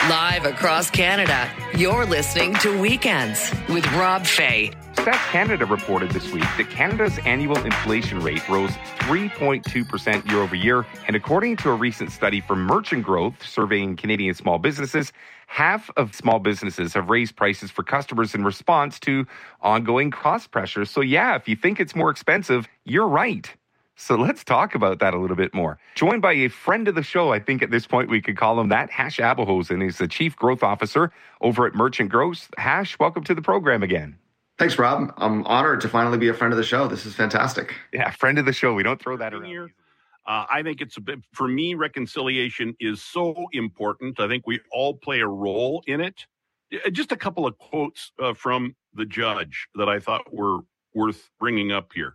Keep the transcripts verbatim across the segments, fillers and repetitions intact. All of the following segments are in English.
Live across Canada, you're listening to Weekends with Rob Fay. Stats Canada reported this week that Canada's annual inflation rate rose three point two percent year over year. And according to a recent study from Merchant Growth surveying Canadian small businesses, half of small businesses have raised prices for customers in response to ongoing cost pressures. So yeah, if you think it's more expensive, you're right. So let's talk about that a little bit more. Joined by a friend of the show, I think at this point we could call him that, Hash Abehosen. He's the Chief Growth Officer over at Merchant Growth. Hash, welcome to the program again. Thanks, Rob. I'm honored to finally be a friend of the show. This is fantastic. Yeah, friend of the show. We don't throw that around. Uh, I think it's a bit, for me, reconciliation is so important. I think we all play a role in it. Just a couple of quotes uh, from the judge that I thought were worth bringing up here.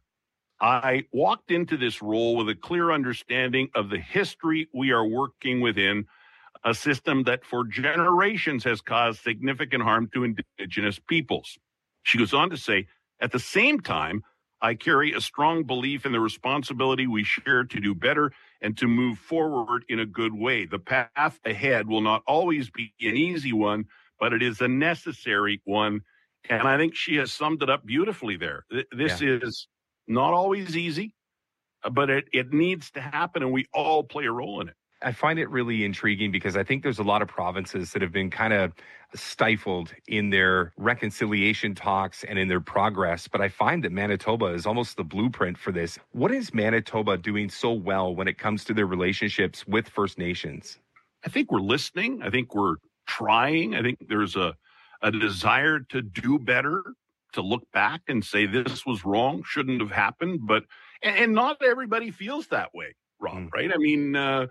I walked into this role with a clear understanding of the history we are working within, a system that for generations has caused significant harm to Indigenous peoples. She goes on to say, at the same time, I carry a strong belief in the responsibility we share to do better and to move forward in a good way. The path ahead will not always be an easy one, but it is a necessary one. And I think she has summed it up beautifully there. This yeah. is not always easy, but it, it needs to happen, and we all play a role in it. I find it really intriguing because I think there's a lot of provinces that have been kind of stifled in their reconciliation talks and in their progress. But I find that Manitoba is almost the blueprint for this. What is Manitoba doing so well when it comes to their relationships with First Nations? I think we're listening. I think we're trying. I think there's a, a desire to do better, to look back and say this was wrong, shouldn't have happened. But, and, and not everybody feels that way, Rob, mm. right? I mean, uh,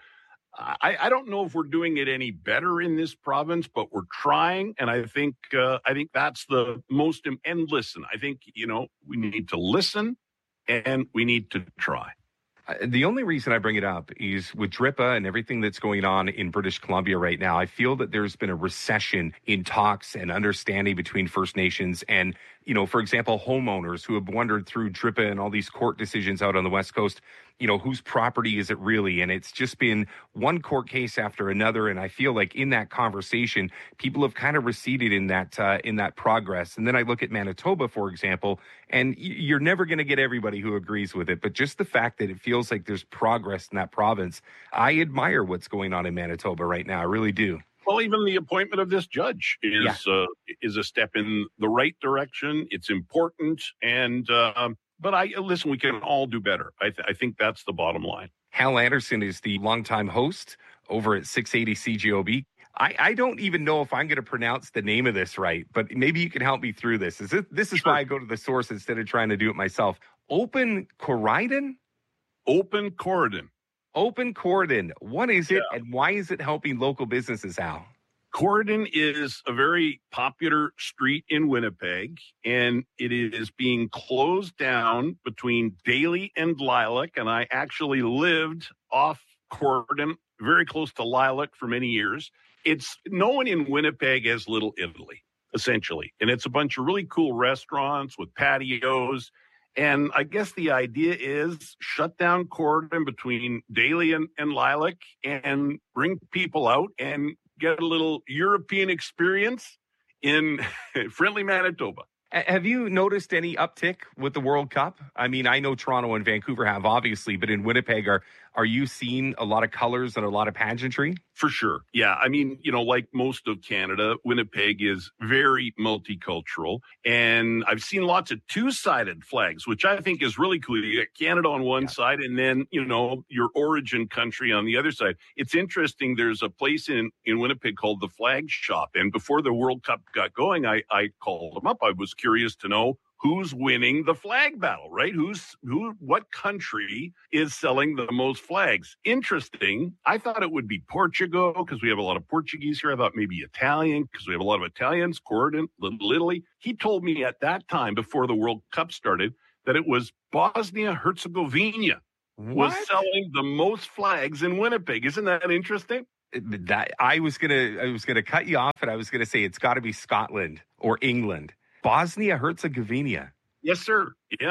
I, I don't know if we're doing it any better in this province, but we're trying. And I think, uh, I think that's the most, and listen, I think, you know, we need to listen and we need to try. Uh, the only reason I bring it up is with D R I P A and everything that's going on in British Columbia right now, I feel that there's been a recession in talks and understanding between First Nations and, you know, for example, homeowners who have wondered through D R I P A and all these court decisions out on the West Coast, you know, whose property is it really? And it's just been one court case after another. And I feel like in that conversation, people have kind of receded in that uh, in that progress. And then I look at Manitoba, for example, and you're never going to get everybody who agrees with it. But just the fact that it feels like there's progress in that province, I admire what's going on in Manitoba right now. I really do. Well, even the appointment of this judge is yeah. uh, is a step in the right direction. It's important. And uh, but I listen, we can all do better. I, th- I think that's the bottom line. Hal Anderson is the longtime host over at six eighty C J O B. I, I don't even know if I'm going to pronounce the name of this right, but maybe you can help me through this. Is it, this is sure. why I go to the source instead of trying to do it myself. Open Corridon? Open Corridon. Open Corridon. What is it, yeah. and why is it helping local businesses, Al? Corridon is a very popular street in Winnipeg, and it is being closed down between Daly and Lilac, and I actually lived off Corridon, very close to Lilac for many years. It's known in Winnipeg as Little Italy, essentially, and it's a bunch of really cool restaurants with patios. And I guess the idea is shut down Corridon between Daly and, and Lilac and bring people out and get a little European experience in friendly Manitoba. Have you noticed any uptick with the World Cup? I mean, I know Toronto and Vancouver have, obviously, but in Winnipeg, are are you seeing a lot of colors and a lot of pageantry? For sure. Yeah. I mean, you know, like most of Canada, Winnipeg is very multicultural. And I've seen lots of two-sided flags, which I think is really cool. You got Canada on one yeah. side and then, you know, your origin country on the other side. It's interesting. There's a place in, in Winnipeg called the Flag Shop. And before the World Cup got going, I, I called them up. I was curious to know who's winning the flag battle, right? Who's who? What country is selling the most flags? Interesting. I thought it would be Portugal because we have a lot of Portuguese here. I thought maybe Italian because we have a lot of Italians, Corridon, Little Italy. He told me at that time before the World Cup started that it was Bosnia-Herzegovina was selling the most flags in Winnipeg. Isn't that interesting? That I was gonna I was gonna cut you off and I was gonna say it's got to be Scotland or England. Bosnia-Herzegovina. Yes, sir. Yeah. Yeah.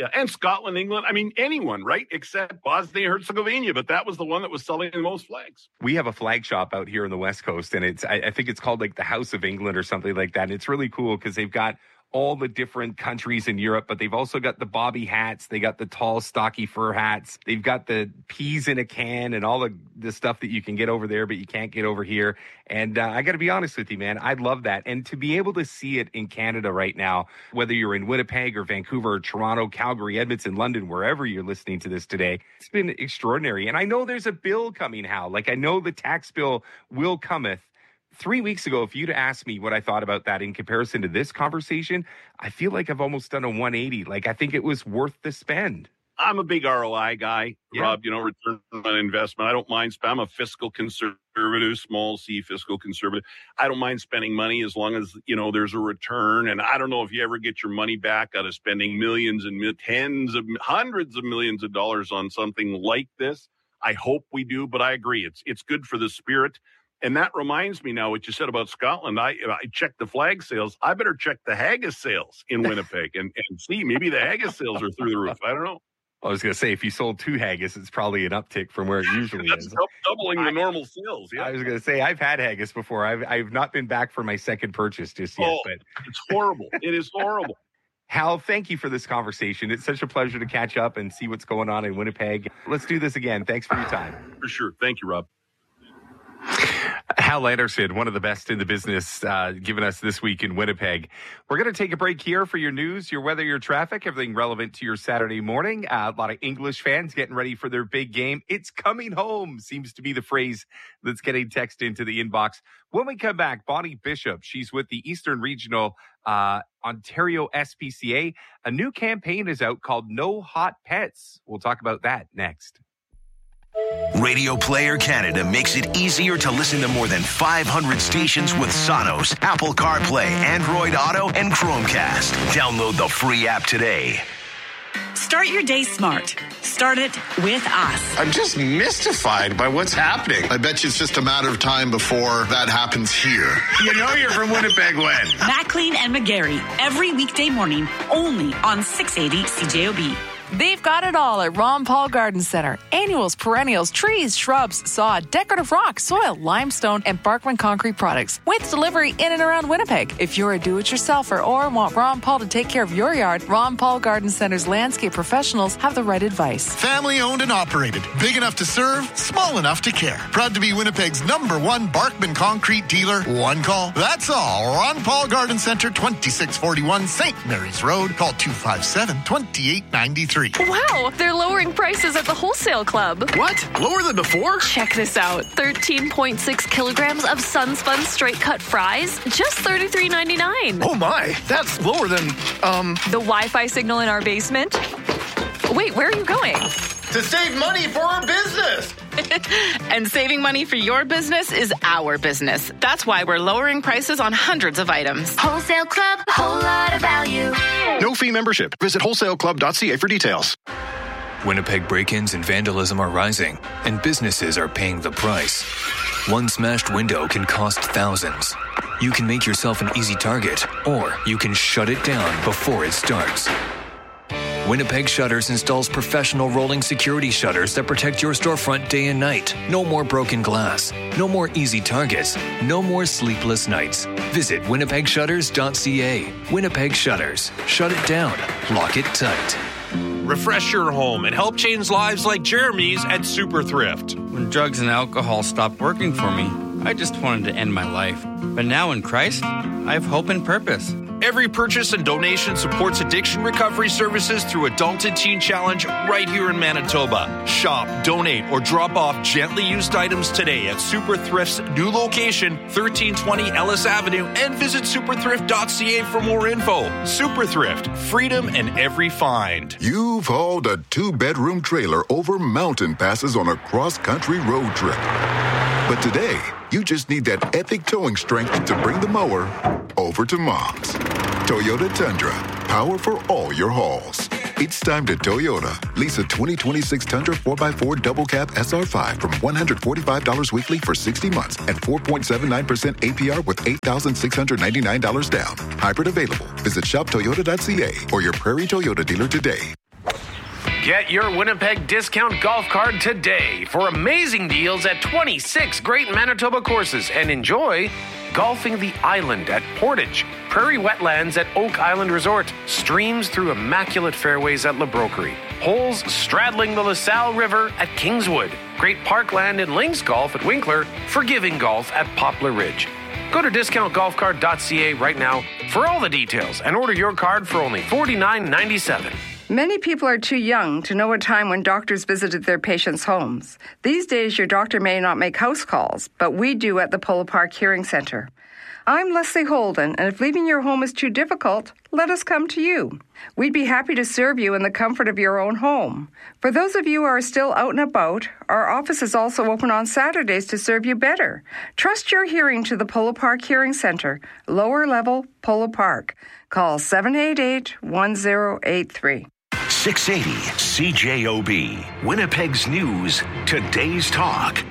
Yeah, and Scotland, England. I mean, anyone, right? Except Bosnia and Herzegovina, but that was the one that was selling the most flags. We have a flag shop out here on the West Coast, and it's I, I think it's called like the House of England or something like that. And it's really cool because they've got all the different countries in Europe, but they've also got the bobby hats. They got the tall, stocky fur hats. They've got the peas in a can and all the, the stuff that you can get over there, but you can't get over here. And uh, I got to be honest with you, man, I love that. And to be able to see it in Canada right now, whether you're in Winnipeg or Vancouver or Toronto, Calgary, Edmonton, London, wherever you're listening to this today, it's been extraordinary. And I know there's a bill coming, Hal. Like, I know the tax bill will cometh. Three weeks ago, if you'd asked me what I thought about that in comparison to this conversation, I feel like I've almost done a one eighty. Like, I think it was worth the spend. I'm a big R O I guy, yeah. Rob, you know, return on investment. I don't mind spending. I'm a fiscal conservative, small c fiscal conservative. I don't mind spending money as long as, you know, there's a return. And I don't know if you ever get your money back out of spending millions and mil- tens of hundreds of millions of dollars on something like this. I hope we do, but I agree. It's, it's good for the spirit. And that reminds me now what you said about Scotland. I I checked the flag sales. I better check the haggis sales in Winnipeg and, and see. Maybe the haggis sales are through the roof. I don't know. I was going to say, if you sold two haggis, it's probably an uptick from where it usually That's is. Doubling the I, normal sales. Yeah. I was going to say, I've had haggis before. I've I've not been back for my second purchase just yet. Oh, but it's horrible. It is horrible. Hal, thank you for this conversation. It's such a pleasure to catch up and see what's going on in Winnipeg. Let's do this again. Thanks for your time. For sure. Thank you, Rob. Hal Anderson, one of the best in the business, uh, giving us this week in Winnipeg. We're going to take a break here for your news, your weather, your traffic, everything relevant to your Saturday morning. Uh, a lot of English fans getting ready for their big game. It's coming home seems to be the phrase that's getting texted into the inbox. When we come back, Bonnie Bishop, she's with the Eastern Regional uh, Ontario S P C A. A new campaign is out called No Hot Pets. We'll talk about that next. Radio Player Canada makes it easier to listen to more than five hundred stations with Sonos, Apple CarPlay, Android Auto, and Chromecast. Download the free app today. Start your day smart. Start it with us. I'm just mystified by what's happening. I bet you it's just a matter of time before that happens here. You know you're from Winnipeg when? McLean and McGarry, every weekday morning, only on six eighty C J O B. They've got it all at Ron Paul Garden Center. Annuals, perennials, trees, shrubs, sod, decorative rock, soil, limestone, and Barkman concrete products. With delivery in and around Winnipeg. If you're a do-it-yourselfer or want Ron Paul to take care of your yard, Ron Paul Garden Center's landscape professionals have the right advice. Family owned and operated. Big enough to serve, small enough to care. Proud to be Winnipeg's number one Barkman concrete dealer. One call. That's all. Ron Paul Garden Center, twenty-six forty-one Saint Mary's Road. Call two five seven, two eight nine three. Wow, they're lowering prices at the wholesale club. What? Lower than before? Check this out. thirteen point six kilograms of Sunspun straight cut fries, just thirty-three ninety-nine. Oh my, that's lower than, um... the Wi-Fi signal in our basement? Wait, where are you going? To save money for our business! And saving money for your business is our business. That's why we're lowering prices on hundreds of items. Wholesale Club, whole lot of value. No fee membership. Visit wholesale club dot c a for details. Winnipeg break-ins and vandalism are rising, and businesses are paying the price. One smashed window can cost thousands. You can make yourself an easy target, or you can shut it down before it starts. Winnipeg Shutters installs professional rolling security shutters that protect your storefront day and night. No more broken glass. No more easy targets. No more sleepless nights. Visit winnipeg shutters dot c a. Winnipeg Shutters. Shut it down. Lock it tight. Refresh your home and help change lives like Jeremy's at Super Thrift. When drugs and alcohol stopped working for me, I just wanted to end my life. But now in Christ, I have hope and purpose. Every purchase and donation supports addiction recovery services through Adult and Teen Challenge right here in Manitoba. Shop, donate, or drop off gently used items today at Super Thrift's new location, thirteen twenty Ellis Avenue, and visit super thrift dot c a for more info. Super Thrift, freedom in every find. You've hauled a two-bedroom trailer over mountain passes on a cross-country road trip. But today, you just need that epic towing strength to bring the mower over to Mom's. Toyota Tundra, power for all your hauls. It's time to Toyota. Lease a twenty twenty-six Tundra four by four Double Cab S R five from one hundred forty-five dollars weekly for sixty months and four point seven nine percent A P R with eight thousand six hundred ninety-nine dollars down. Hybrid available. Visit shop toyota dot c a or your Prairie Toyota dealer today. Get your Winnipeg discount golf card today for amazing deals at twenty-six great Manitoba courses, and enjoy golfing the island at Portage, prairie wetlands at Oak Island Resort, streams through immaculate fairways at La Broquerie, holes straddling the LaSalle River at Kingswood, great parkland and links golf at Winkler, forgiving golf at Poplar Ridge. Go to discount golf card dot c a right now for all the details and order your card for only forty-nine ninety-seven. Many people are too young to know a time when doctors visited their patients' homes. These days, your doctor may not make house calls, but we do at the Polo Park Hearing Center. I'm Leslie Holden, and if leaving your home is too difficult, let us come to you. We'd be happy to serve you in the comfort of your own home. For those of you who are still out and about, our office is also open on Saturdays to serve you better. Trust your hearing to the Polo Park Hearing Center, lower level Polo Park. Call seven eight eight, one zero eight three. six eighty C J O B, Winnipeg's news, today's talk.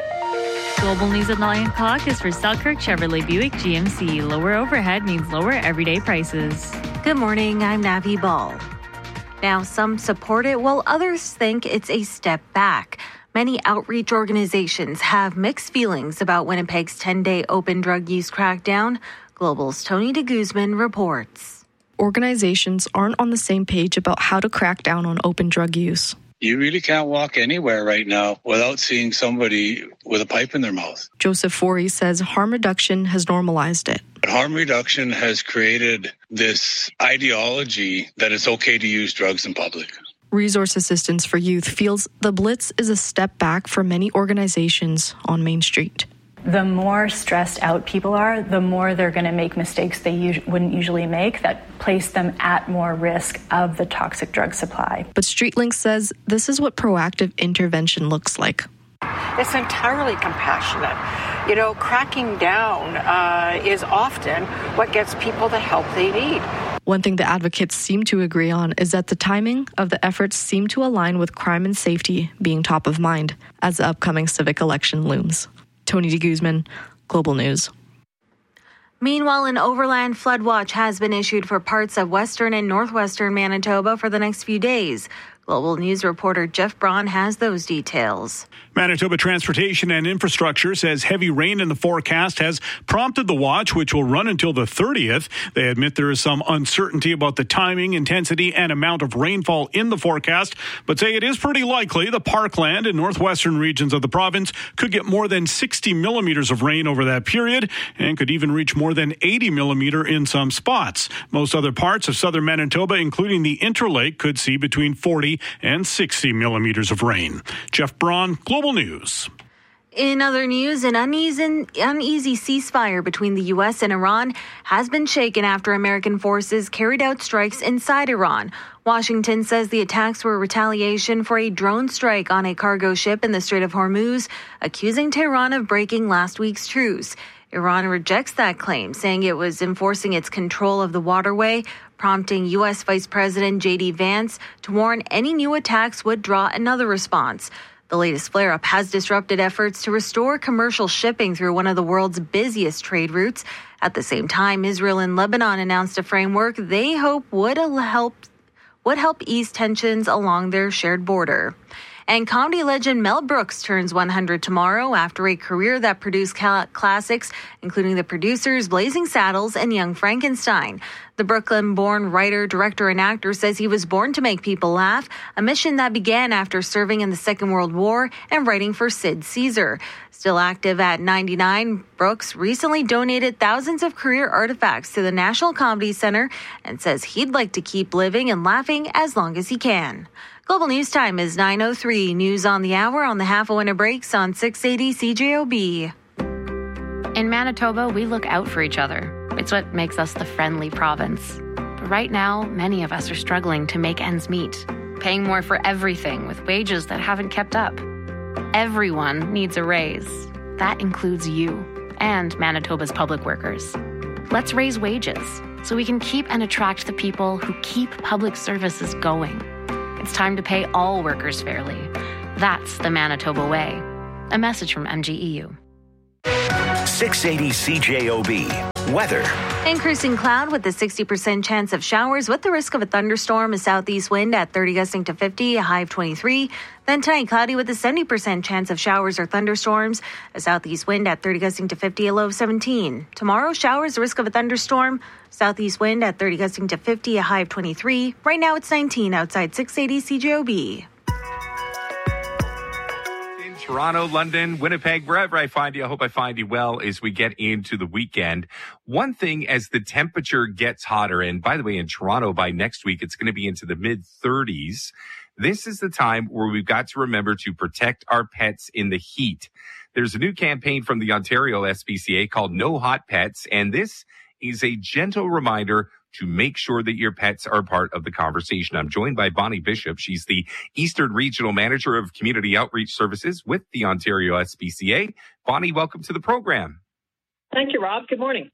Global News at nine o'clock is for Selkirk Chevrolet Buick G M C. Lower overhead means lower everyday prices. Good morning, I'm Navi Ball. Now, some support it while others think it's a step back. Many outreach organizations have mixed feelings about Winnipeg's ten-day open drug use crackdown. Global's Tony de Guzman reports. Organizations aren't on the same page about how to crack down on open drug use. You really can't walk anywhere right now without seeing somebody with a pipe in their mouth. Joseph Forey says harm reduction has normalized it. But harm reduction has created this ideology that it's okay to use drugs in public. Resource Assistance for Youth feels the Blitz is a step back for many organizations on Main Street. The more stressed out people are, the more they're going to make mistakes they us- wouldn't usually make that place them at more risk of the toxic drug supply. But StreetLink says this is what proactive intervention looks like. It's entirely compassionate. You know, cracking down uh, is often what gets people the help they need. One thing the advocates seem to agree on is that the timing of the efforts seem to align with crime and safety being top of mind as the upcoming civic election looms. Tony de Guzman, Global News. Meanwhile, an overland flood watch has been issued for parts of western and northwestern Manitoba for the next few days. Global News reporter Jeff Braun has those details. Manitoba Transportation and Infrastructure says heavy rain in the forecast has prompted the watch, which will run until the thirtieth. They admit there is some uncertainty about the timing, intensity, and amount of rainfall in the forecast, but say it is pretty likely the Parkland and northwestern regions of the province could get more than sixty millimeters of rain over that period and could even reach more than eighty millimeter in some spots. Most other parts of southern Manitoba, including the Interlake, could see between forty and sixty millimeters of rain. Jeff Braun, Global News. In other news, an uneasy, uneasy ceasefire between the U S and Iran has been shaken after American forces carried out strikes inside Iran. Washington says the attacks were retaliation for a drone strike on a cargo ship in the Strait of Hormuz, accusing Tehran of breaking last week's truce. Iran rejects that claim, saying it was enforcing its control of the waterway, prompting U S Vice President J D Vance to warn any new attacks would draw another response. The latest flare-up has disrupted efforts to restore commercial shipping through one of the world's busiest trade routes. At the same time, Israel and Lebanon announced a framework they hope would help would help ease tensions along their shared border. And comedy legend Mel Brooks turns one hundred tomorrow after a career that produced classics, including The Producers, Blazing Saddles, and Young Frankenstein. The Brooklyn-born writer, director, and actor says he was born to make people laugh, a mission that began after serving in the Second World War and writing for Sid Caesar. Still active at ninety-nine, Brooks recently donated thousands of career artifacts to the National Comedy Center and says he'd like to keep living and laughing as long as he can. Global News Time is nine oh three. News on the hour on the half a winter breaks on six eighty C J O B. In Manitoba, we look out for each other. It's what makes us the friendly province. But right now, many of us are struggling to make ends meet, paying more for everything with wages that haven't kept up. Everyone needs a raise. That includes you and Manitoba's public workers. Let's raise wages so we can keep and attract the people who keep public services going. It's time to pay all workers fairly. That's the Manitoba way. A message from M G E U. six eighty C J O B, weather. Increasing cloud with a sixty percent chance of showers with the risk of a thunderstorm, a southeast wind at thirty gusting to fifty, a high of twenty-three. Then tonight, cloudy with a seventy percent chance of showers or thunderstorms, a southeast wind at thirty gusting to fifty, a low of seventeen. Tomorrow, showers, the risk of a thunderstorm, southeast wind at thirty gusting to fifty, a high of twenty-three. Right now, it's nineteen outside six eighty C J O B. Toronto, London, Winnipeg, wherever I find you, I hope I find you well as we get into the weekend. One thing, as the temperature gets hotter, and by the way, in Toronto by next week, it's going to be into the mid thirties. This is the time where we've got to remember to protect our pets in the heat. There's a new campaign from the Ontario S P C A called No Hot Pets, and this is a gentle reminder to make sure that your pets are part of the conversation. I'm joined by Bonnie Bishop. She's the Eastern Regional Manager of Community Outreach Services with the Ontario S P C A. Bonnie, welcome to the program. Thank you, Rob. Good morning.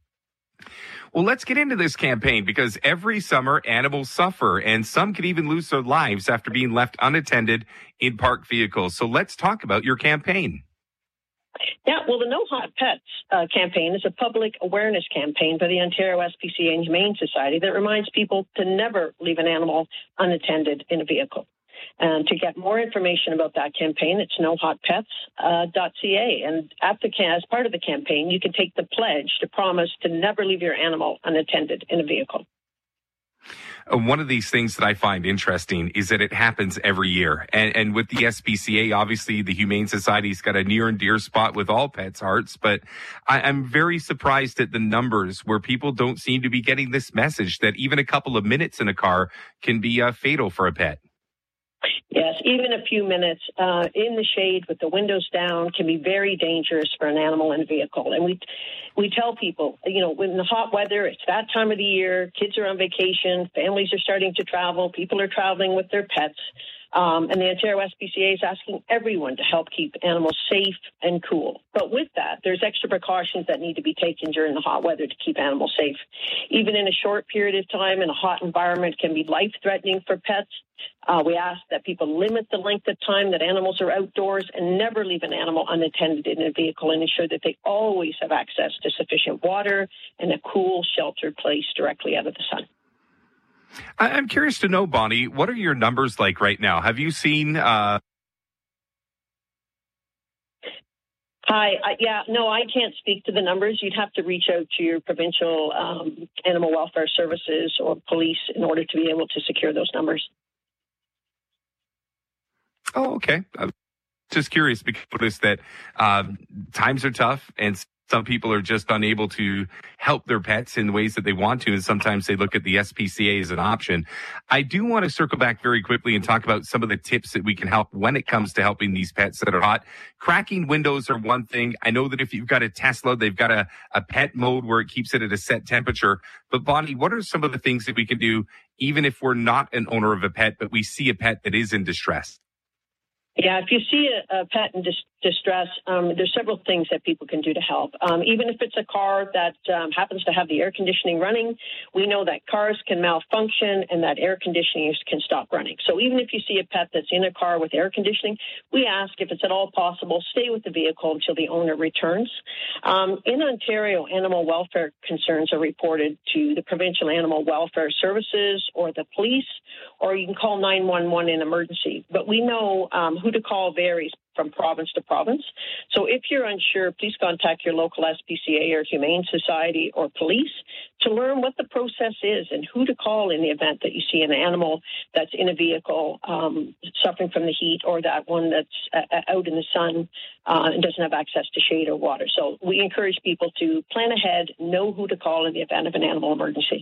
Well, let's get into this campaign because every summer animals suffer and some can even lose their lives after being left unattended in parked vehicles. So let's talk about your campaign. Yeah, well, the No Hot Pets uh, campaign is a public awareness campaign by the Ontario S P C A and Humane Society that reminds people to never leave an animal unattended in a vehicle. And to get more information about that campaign, it's no hot pets dot c a. And at the, as part of the campaign, you can take the pledge to promise to never leave your animal unattended in a vehicle. One of these things that I find interesting is that it happens every year. And, and with the S P C A, obviously the Humane Society's got a near and dear spot with all pets' hearts. But I, I'm very surprised at the numbers where people don't seem to be getting this message that even a couple of minutes in a car can be uh, fatal for a pet. Yes, even a few minutes uh, in the shade with the windows down can be very dangerous for an animal in a vehicle. And we we tell people, you know, in the hot weather, it's that time of the year, kids are on vacation, families are starting to travel, people are traveling with their pets. Um, and the Ontario S P C A is asking everyone to help keep animals safe and cool. But with that, there's extra precautions that need to be taken during the hot weather to keep animals safe. Even in a short period of time in a hot environment can be life-threatening for pets. Uh, we ask that people limit the length of time that animals are outdoors and never leave an animal unattended in a vehicle and ensure that they always have access to sufficient water and a cool, sheltered place directly out of the sun. I'm curious to know, Bonnie, what are your numbers like right now? Have you seen... Uh... Hi. Uh, yeah, no, I can't speak to the numbers. You'd have to reach out to your provincial um, animal welfare services or police in order to be able to secure those numbers. Oh, okay. I'm just curious because I noticed that uh, times are tough and some people are just unable to help their pets in the ways that they want to, and sometimes they look at the S P C A as an option. I do want to circle back very quickly and talk about some of the tips that we can help when it comes to helping these pets that are hot. Cracking windows are one thing. I know that if you've got a Tesla, they've got a, a pet mode where it keeps it at a set temperature. But Bonnie, what are some of the things that we can do even if we're not an owner of a pet, but we see a pet that is in distress? Yeah, if you see a, a pet in dis- distress, um, there's several things that people can do to help. Um, even if it's a car that um, happens to have the air conditioning running, we know that cars can malfunction and that air conditioning can stop running. So even if you see a pet that's in a car with air conditioning, we ask if it's at all possible, stay with the vehicle until the owner returns. Um, in Ontario, animal welfare concerns are reported to the Provincial Animal Welfare Services or the police, or you can call nine one one in emergency. But we know um, who to call varies from province to province. So if you're unsure, please contact your local S P C A or Humane Society or police to learn what the process is and who to call in the event that you see an animal that's in a vehicle um, suffering from the heat, or that one that's uh, out in the sun uh, and doesn't have access to shade or water. So we encourage people to plan ahead, know who to call in the event of an animal emergency.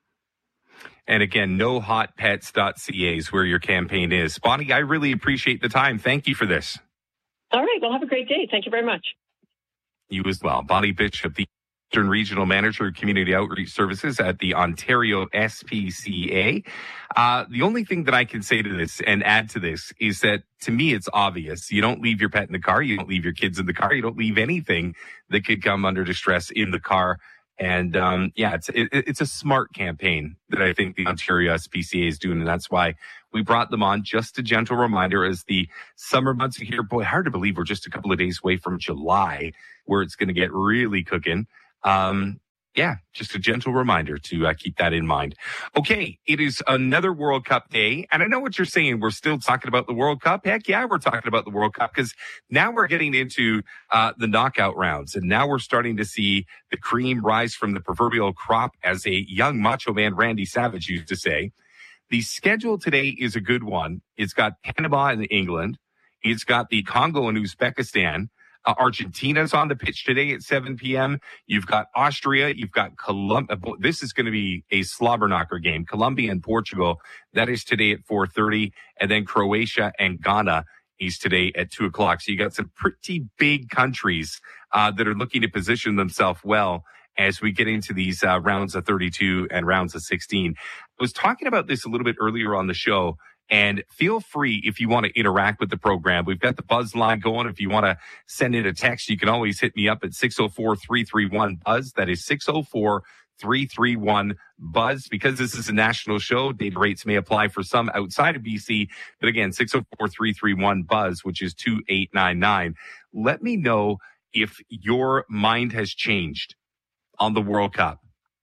And again, no hot pets dot c a is where your campaign is. Bonnie, I really appreciate the time. Thank you for this. All right. Well, have a great day. Thank you very much. You as well. Bonnie Bishop, the Eastern Regional Manager of Community Outreach Services at the Ontario S P C A. Uh, the only thing that I can say to this and add to this is that, to me, it's obvious. You don't leave your pet in the car. You don't leave your kids in the car. You don't leave anything that could come under distress in the car. And, um, yeah, it's, it, it's a smart campaign that I think the Ontario S P C A is doing. And that's why we brought them on. Just a gentle reminder as the summer months are here. Boy, hard to believe we're just a couple of days away from July where it's going to get really cooking. Um, Yeah, just a gentle reminder to uh, keep that in mind. Okay, it is another World Cup day. And I know what you're saying. We're still talking about the World Cup. Heck yeah, we're talking about the World Cup because now we're getting into uh, the knockout rounds. And now we're starting to see the cream rise from the proverbial crop, as a young macho man Randy Savage used to say. The schedule today is a good one. It's got Panama and England. It's got the Congo and Uzbekistan. Uh, Argentina's on the pitch today at seven p.m. You've got Austria. You've got Colombia. This is going to be a slobber knocker game. Colombia and Portugal. That is today at four thirty. And then Croatia and Ghana is today at two o'clock. So you got some pretty big countries uh, that are looking to position themselves well as we get into these uh, rounds of thirty-two and rounds of sixteen. I was talking about this a little bit earlier on the show. And feel free if you want to interact with the program. We've got the buzz line going. If you want to send in a text, you can always hit me up at six oh four, three three one, buzz. That is six oh four, three three one, buzz. Because this is a national show, data rates may apply for some outside of B C. But again, six oh four, three three one, buzz, which is two eight nine nine. Let me know if your mind has changed on the World Cup.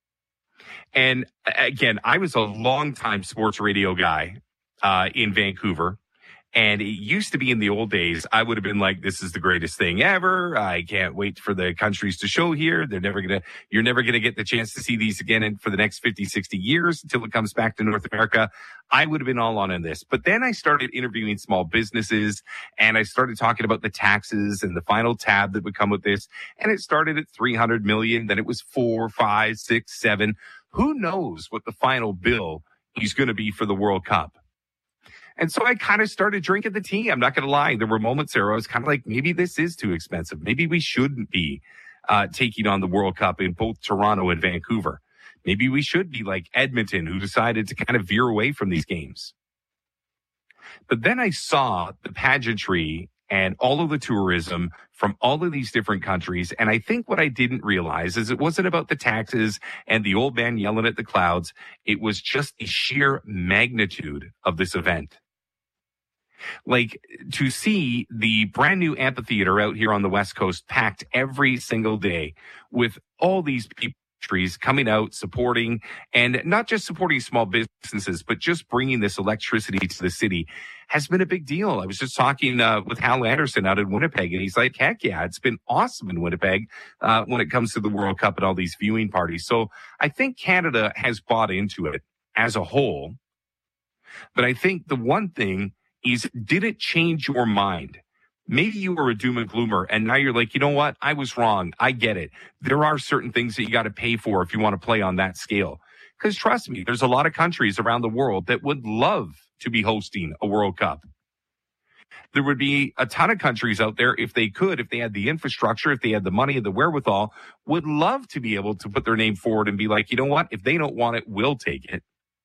And again, I was a longtime sports radio guy. Uh, in Vancouver. And it used to be in the old days, I would have been like, this is the greatest thing ever. I can't wait for the countries to show here. They're never going to, you're never going to get the chance to see these again in, for the next fifty, sixty years until it comes back to North America. I would have been all on in this. But then I started interviewing small businesses and I started talking about the taxes and the final tab that would come with this. And it started at three hundred million. Then it was four, five, six, seven. Who knows what the final bill is going to be for the World Cup? And so I kind of started drinking the tea. I'm not going to lie. There were moments there where I was kind of like, maybe this is too expensive. Maybe we shouldn't be uh, taking on the World Cup in both Toronto and Vancouver. Maybe we should be like Edmonton, who decided to kind of veer away from these games. But then I saw the pageantry and all of the tourism from all of these different countries. And I think what I didn't realize is it wasn't about the taxes and the old man yelling at the clouds. It was just the sheer magnitude of this event. Like, to see the brand new amphitheater out here on the West Coast packed every single day with all these people coming out, supporting, and not just supporting small businesses, but just bringing this electricity to the city has been a big deal. I was just talking uh, with Hal Anderson out in Winnipeg, and he's like, heck yeah, it's been awesome in Winnipeg uh, when it comes to the World Cup and all these viewing parties. So I think Canada has bought into it as a whole. But I think the one thing is, did it change your mind? Maybe you were a doom and gloomer, and now you're like, you know what? I was wrong. I get it. There are certain things that you got to pay for if you want to play on that scale. Because trust me, there's a lot of countries around the world that would love to be hosting a World Cup. There would be a ton of countries out there, if they could, if they had the infrastructure, if they had the money and the wherewithal, would love to be able to put their name forward and be like, you know what? If they don't want it, we'll take it.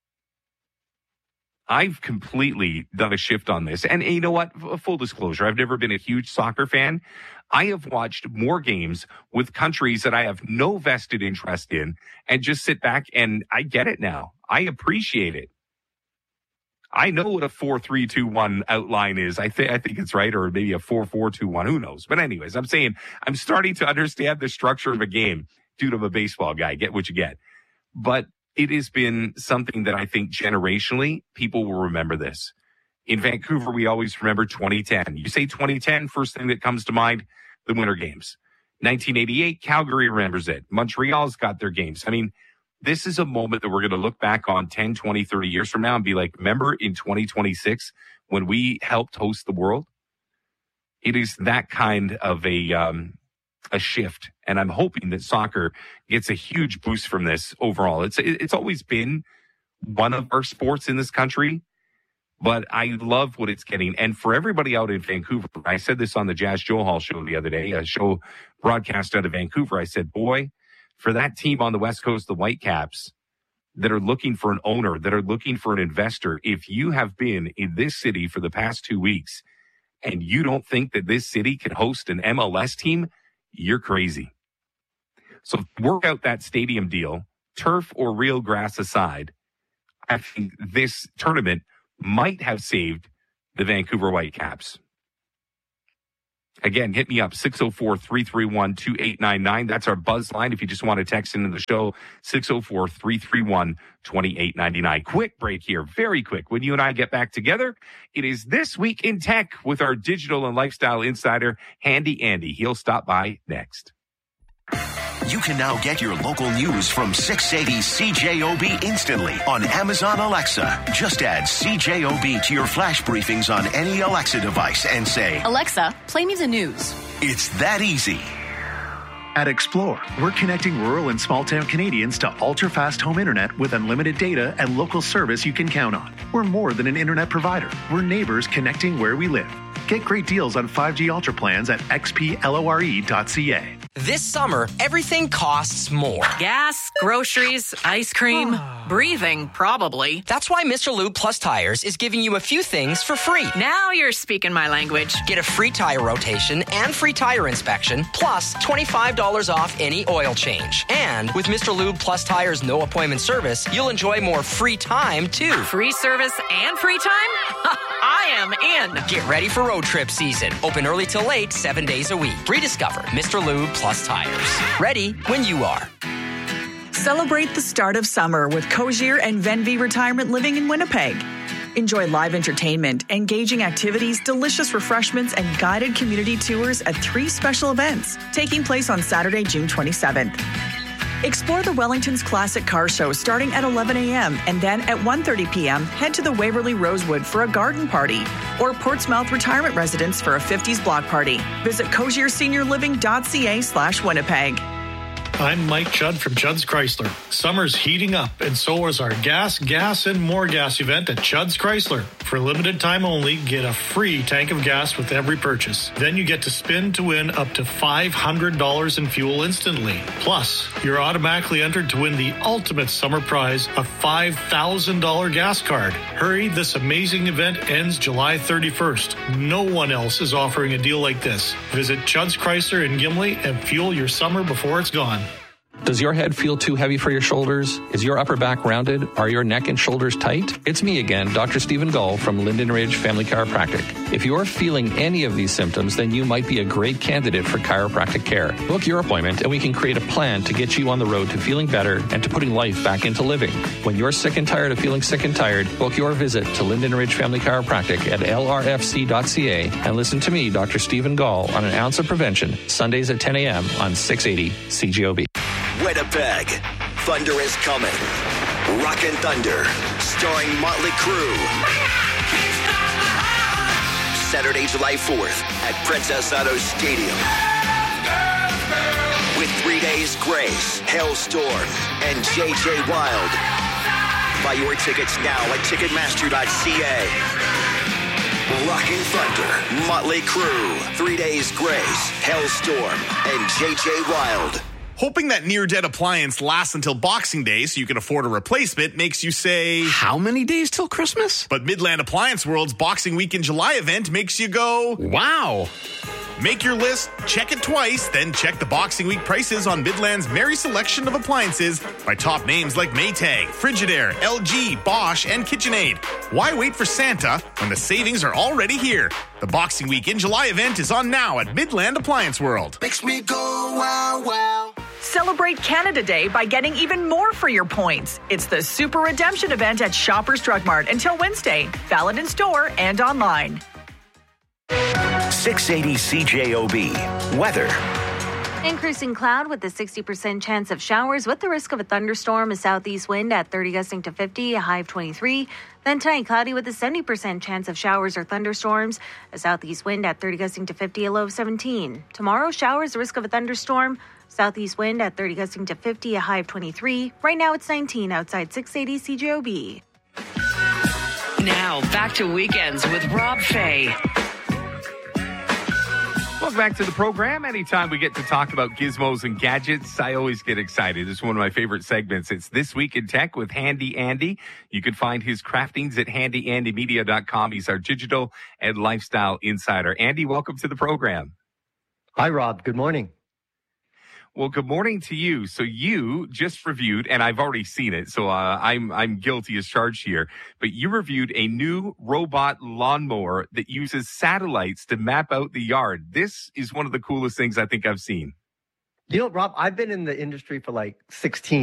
I've completely done a shift on this. And you know what? Full disclosure, I've never been a huge soccer fan. I have watched more games with countries that I have no vested interest in and just sit back and I get it now. I appreciate it. I know what a four three two one outline is. I think I think it's right, or maybe a four four two one. Who knows? But anyways, I'm saying I'm starting to understand the structure of a game. Dude, I'm a baseball guy. Get what you get. But it has been something that I think generationally, people will remember this. In Vancouver, we always remember twenty ten. You say twenty ten, first thing that comes to mind, the Winter Games. nineteen eighty-eight, Calgary remembers it. Montreal's got their games. I mean, this is a moment that we're going to look back on ten, twenty, thirty years from now and be like, remember in twenty twenty-six when we helped host the world? It is that kind of a um, a shift. And I'm hoping that soccer gets a huge boost from this overall. It's it's always been one of our sports in this country, but I love what it's getting. And for everybody out in Vancouver, I said this on the Jazz Joe Hall show the other day, a show broadcast out of Vancouver. I said, boy, for that team on the West Coast, the Whitecaps, that are looking for an owner, that are looking for an investor, if you have been in this city for the past two weeks and you don't think that this city can host an M L S team, you're crazy. So work out that stadium deal, turf or real grass aside. I think this tournament might have saved the Vancouver Whitecaps. Again, hit me up, six oh four, three three one, two eight nine nine. That's our buzz line. If you just want to text into the show, six oh four, three three one, two eight nine nine. Quick break here, very quick. When you and I get back together, it is This Week in Tech with our digital and lifestyle insider, Handy Andy. He'll stop by next. You can now get your local news from six eighty C J O B instantly on Amazon Alexa. Just add C J O B to your flash briefings on any Alexa device and say, Alexa, play me the news. It's that easy. At Explore, we're connecting rural and small-town Canadians to ultra-fast home internet with unlimited data and local service you can count on. We're more than an internet provider. We're neighbors connecting where we live. Get great deals on five G Ultra plans at x p lore dot c a. This summer, everything costs more. Gas, groceries, ice cream, breathing, probably. That's why Mister Lube Plus Tires is giving you a few things for free. Now you're speaking my language. Get a free tire rotation and free tire inspection, plus twenty-five dollars off any oil change. And with Mister Lube Plus Tires no appointment service, you'll enjoy more free time, too. Free service and free time? I am in. Get ready for road trip season. Open early till late, seven days a week. Rediscover Mister Lube Plus Tires. Ready when you are. Celebrate the start of summer with Cozier and Venvi Retirement Living in Winnipeg. Enjoy live entertainment, engaging activities, delicious refreshments, and guided community tours at three special events taking place on Saturday, June twenty-seventh. Explore the Wellington's Classic Car Show starting at eleven a.m. and then at one thirty p.m. head to the Waverly Rosewood for a garden party or Portsmouth Retirement Residence for a fifties block party. Visit cozier senior living dot c a slash Winnipeg. I'm Mike Judd from Judd's Chrysler. Summer's heating up, and so is our gas, gas, and more gas event at Judd's Chrysler. For a limited time only, get a free tank of gas with every purchase. Then you get to spin to win up to five hundred dollars in fuel instantly. Plus, you're automatically entered to win the ultimate summer prize, a five thousand dollars gas card. Hurry, this amazing event ends July thirty-first. No one else is offering a deal like this. Visit Judd's Chrysler in Gimli and fuel your summer before it's gone. Does your head feel too heavy for your shoulders? Is your upper back rounded? Are your neck and shoulders tight? It's me again, Doctor Stephen Gull from Linden Ridge Family Chiropractic. If you're feeling any of these symptoms, then you might be a great candidate for chiropractic care. Book your appointment and we can create a plan to get you on the road to feeling better and to putting life back into living. When you're sick and tired of feeling sick and tired, book your visit to Linden Ridge Family Chiropractic at l r f c dot c a and listen to me, Doctor Stephen Gull, on An Ounce of Prevention, Sundays at ten a.m. on six eighty C J O B. Winnipeg, Thunder is coming. Rockin' Thunder, starring Motley Crue. Saturday, July fourth at Princess Auto Stadium. With Three Days Grace, Hailstorm, and J J Wild. Buy your tickets now at ticketmaster dot c a. Rockin' Thunder, Motley Crue, Three Days Grace, Hailstorm, and J J Wild. Hoping that near-dead appliance lasts until Boxing Day so you can afford a replacement makes you say, how many days till Christmas? But Midland Appliance World's Boxing Week in July event makes you go, wow. Make your list, check it twice, then check the Boxing Week prices on Midland's merry selection of appliances by top names like Maytag, Frigidaire, L G, Bosch, and KitchenAid. Why wait for Santa when the savings are already here? The Boxing Week in July event is on now at Midland Appliance World. Makes me go wow wow. Celebrate Canada Day by getting even more for your points. It's the Super Redemption event at Shoppers Drug Mart until Wednesday. Valid in store and online. six eighty C J O B. Weather. Increasing cloud with a sixty percent chance of showers with the risk of a thunderstorm, a southeast wind at thirty gusting to fifty, a high of twenty-three. Then tonight, cloudy with a seventy percent chance of showers or thunderstorms, a southeast wind at thirty gusting to fifty, a low of seventeen. Tomorrow, showers, risk of a thunderstorm, southeast wind at thirty gusting to fifty, a high of twenty-three. Right now, it's nineteen outside six eighty C J O B. Now, back to Weekends with Rob Fay. Welcome back to the program. Anytime we get to talk about gizmos and gadgets, I always get excited. It's one of my favorite segments. It's This Week in Tech with Handy Andy. You can find his craftings at handy andy media dot com. He's our digital and lifestyle insider. Andy, welcome to the program. Hi, Rob. Good morning. Well, good morning to you. So you just reviewed, and I've already seen it, so uh, I'm I'm guilty as charged here, but you reviewed a new robot lawnmower that uses satellites to map out the yard. This is one of the coolest things I think I've seen. You know, Rob, I've been in the industry for like sixteen